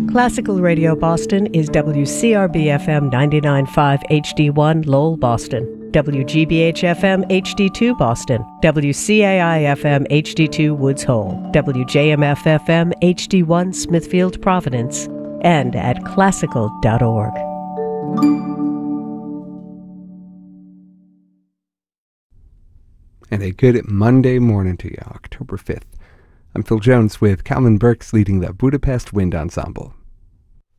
Classical Radio Boston is WCRB-FM 99.5 HD1 Lowell, Boston, WGBH-FM HD2 Boston, WCAI-FM HD2 Woods Hole, WJMF-FM HD1 Smithfield, Providence, and at classical.org. And a good Monday morning to you, October 5th. I'm Phil Jones with Calvin Burks leading the Budapest Wind Ensemble.